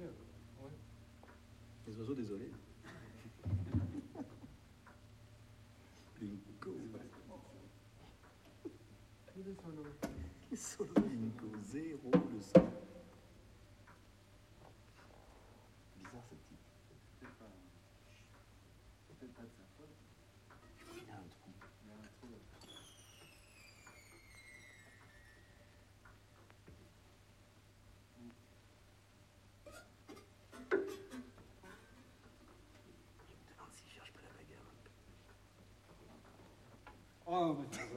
Les oiseaux, désolé. Bingo. Solo bingo, 0 le son. Bizarre ce type. Peut-être pas de sa faute. Il y a un trou. Il y a un trou là. Je me demande s'il cherche pas la bagarre un peu. Oh, mais...